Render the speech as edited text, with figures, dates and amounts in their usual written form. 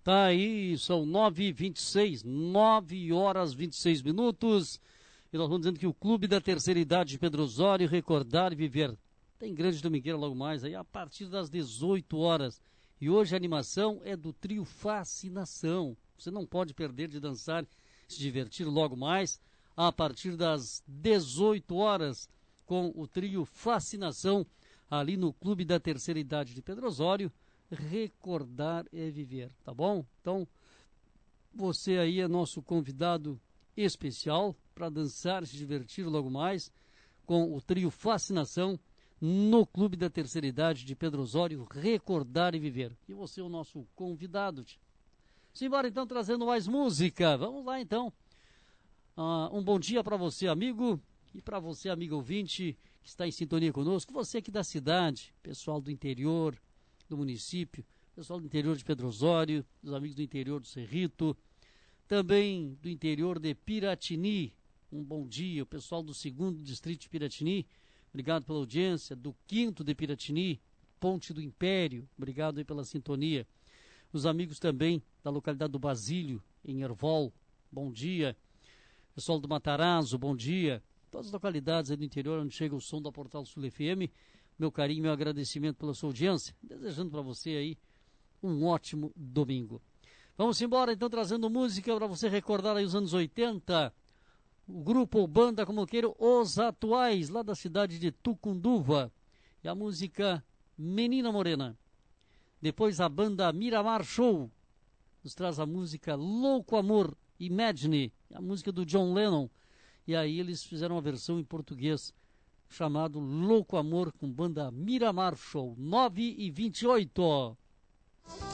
Tá aí, são 9h26, 9 horas 26 minutos. E nós vamos dizendo que o Clube da Terceira Idade de Pedro Osório, Recordar e Viver. Tem grande domingueira logo mais aí, a partir das 18 horas. E hoje a animação é do trio Fascinação. Você não pode perder de dançar, se divertir logo mais, a partir das 18 horas, com o trio Fascinação, ali no Clube da Terceira Idade de Pedro Osório. Recordar é viver, tá bom? Então, você aí é nosso convidado especial para dançar e se divertir logo mais com o trio Fascinação no Clube da Terceira Idade de Pedro Osório, Recordar e Viver. E você é o nosso convidado. Simbora então trazendo mais música. Vamos lá então. Um bom dia para você, amigo, e para você, amigo ouvinte, que está em sintonia conosco. Você aqui da cidade, pessoal do interior do município, pessoal do interior de Pedro Osório, os amigos do interior do Cerrito, também do interior de Piratini. Um bom dia, o pessoal do 2º Distrito de Piratini, obrigado pela audiência, do 5º de Piratini, Ponte do Império, obrigado aí pela sintonia. Os amigos também da localidade do Basílio, em Erval, bom dia. Pessoal do Matarazzo, bom dia. Todas as localidades aí do interior onde chega o som da Portal Sul FM, meu carinho e meu agradecimento pela sua audiência, desejando para você aí um ótimo domingo. Vamos embora então trazendo música para você recordar aí os anos 80, o grupo ou banda, como queira, Os Atuais, lá da cidade de Tucunduva, e a música Menina Morena. Depois a banda Miramar Show nos traz a música Louco Amor, Imagine, a música do John Lennon, e aí eles fizeram uma versão em português chamado Louco Amor com banda Miramar Show. 9h28.